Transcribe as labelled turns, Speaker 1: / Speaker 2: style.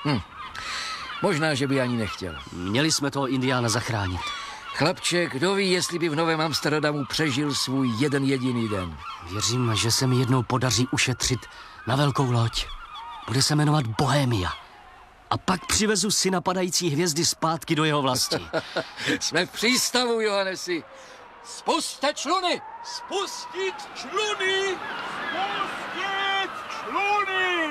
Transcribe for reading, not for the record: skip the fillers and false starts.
Speaker 1: Možná, že by ani nechtěl.
Speaker 2: Měli jsme toho Indiána zachránit.
Speaker 1: Chlapče, kdo ví, jestli by v Novém Amsterdamu přežil svůj jeden jediný den.
Speaker 2: Věřím, že se mi jednou podaří ušetřit na velkou loď. Bude se jmenovat Bohemia. A pak přivezu syna padající hvězdy zpátky do jeho vlasti.
Speaker 1: Jsme v přístavu, Johannesi. Spusťte čluny!
Speaker 3: Spustit čluny! Spustit čluny!